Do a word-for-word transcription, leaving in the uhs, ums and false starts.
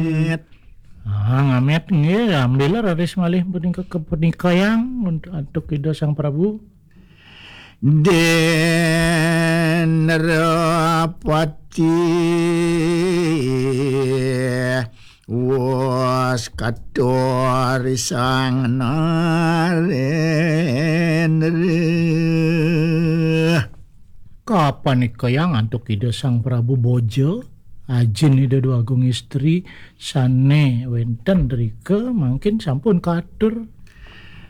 Ah, ngamet nggih, ambil raris malih punika ke pernikahan untuk atuk Ida Sang Prabu. Den Rapati was kator sang naren. Kapan nikayang antuk Ida Sang Prabu bojo? Ajin Ida Dua Agung istri sane wenten rike mungkin sampun katur